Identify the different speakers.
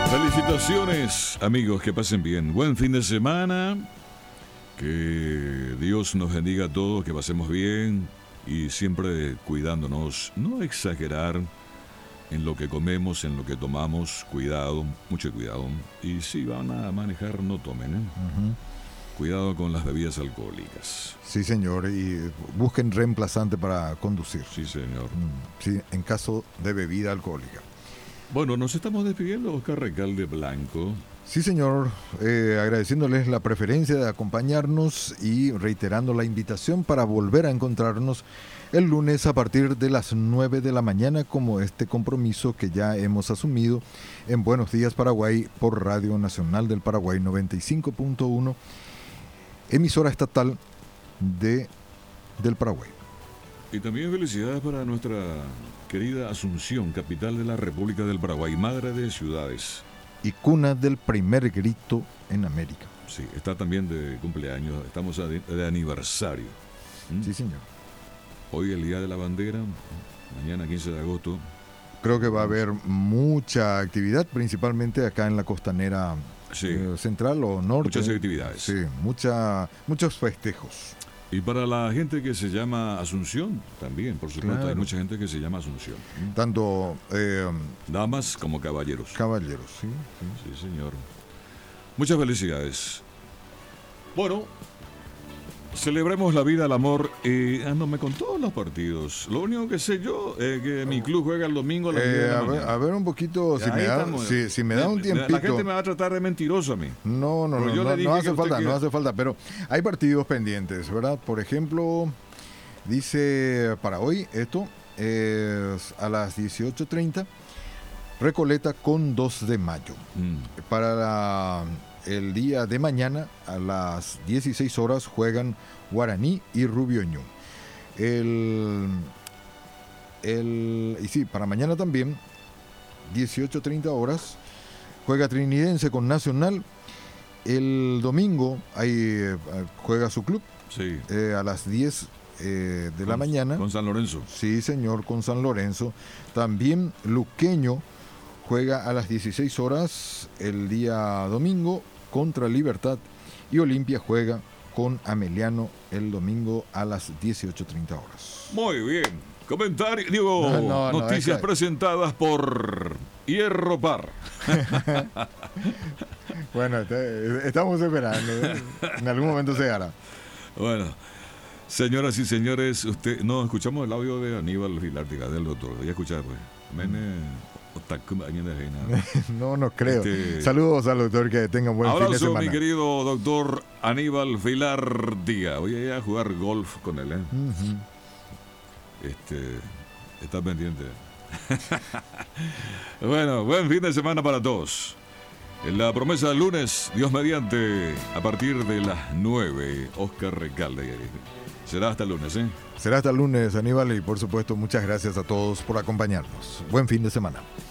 Speaker 1: Felicitaciones, amigos, que pasen bien. Buen fin de semana. Que Dios nos bendiga a todos, que pasemos bien y siempre cuidándonos. No exagerar en lo que comemos, en lo que tomamos. Cuidado, mucho cuidado. Y si van a manejar, no tomen, ¿eh? Cuidado con las bebidas alcohólicas.
Speaker 2: Sí, señor, y busquen reemplazante para conducir.
Speaker 1: Sí, señor.
Speaker 2: Sí, en caso de bebida alcohólica.
Speaker 1: Bueno, nos estamos despidiendo, Oscar Recalde Blanco.
Speaker 2: Sí, señor, agradeciéndoles la preferencia de acompañarnos y reiterando la invitación para volver a encontrarnos el lunes a partir de las 9 de la mañana, como este compromiso que ya hemos asumido en Buenos Días Paraguay por Radio Nacional del Paraguay 95.1, emisora estatal del Paraguay.
Speaker 1: Y también felicidades para nuestra querida Asunción, capital de la República del Paraguay, madre de ciudades.
Speaker 2: Y cuna del primer grito en América.
Speaker 1: Sí, está también de cumpleaños, estamos de aniversario.
Speaker 2: Sí, señor.
Speaker 1: Hoy el Día de la Bandera, mañana 15 de agosto.
Speaker 2: Creo que va a haber mucha actividad, principalmente acá en la costanera central o norte.
Speaker 1: Muchas actividades.
Speaker 2: Sí, muchos festejos.
Speaker 1: Y para la gente que se llama Asunción, también, por supuesto,
Speaker 2: claro.
Speaker 1: Hay mucha gente que se llama Asunción.
Speaker 2: Tanto
Speaker 1: damas como caballeros.
Speaker 2: Caballeros, sí.
Speaker 1: Sí, señor. Muchas felicidades. Bueno, celebremos la vida, el amor. No me contó los partidos. Lo único que sé yo es que mi club juega el domingo a las 10 de la mañana.
Speaker 2: A ver un poquito, si me da un tiempito.
Speaker 1: La gente me va a tratar de mentiroso a mí.
Speaker 2: No hace falta, pero hay partidos pendientes, ¿verdad? Por ejemplo, dice para hoy esto es a las 18:30, Recoleta con 2 de mayo. Para el día de mañana a las 16 horas juegan Guaraní y Rubio Ñu. Y sí, para mañana también 18:30 horas juega Trinidense con Nacional. El domingo juega su club,
Speaker 1: sí.
Speaker 2: A las 10 de la mañana
Speaker 1: con San Lorenzo.
Speaker 2: Sí, señor, con San Lorenzo. También Luqueño juega a las 16 horas el día domingo contra Libertad, y Olimpia juega con Ameliano el domingo a las 18:30 horas.
Speaker 1: Muy bien. Noticias presentadas por Hierro Par.
Speaker 2: Bueno, estamos esperando. En algún momento se hará. Bueno,
Speaker 1: señoras y señores, escuchamos el audio de Aníbal Vilar, del doctor. Voy a escuchar, pues.
Speaker 2: No creo. Saludos al doctor, que tengan buen fin de semana.
Speaker 1: Abrazo, mi querido doctor Aníbal Vilar Díaz. Voy a ir a jugar golf con él, ¿eh? Está pendiente. Bueno, buen fin de semana para todos. En la promesa del lunes, Dios mediante, a partir de las 9, Oscar Recalde. Será hasta el lunes, ¿eh?
Speaker 2: Será hasta el lunes, Aníbal, y por supuesto, muchas gracias a todos por acompañarnos. Buen fin de semana.